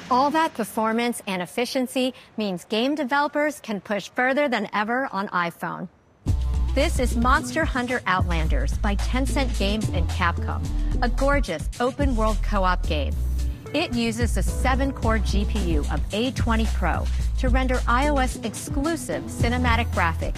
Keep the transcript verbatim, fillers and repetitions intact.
All that performance and efficiency means game developers can push further than ever on iPhone. This is Monster Hunter Outlanders by Tencent Games and Capcom, a gorgeous open-world co-op game. It uses a seven core G P U of A twenty Pro to render iOS-exclusive cinematic graphics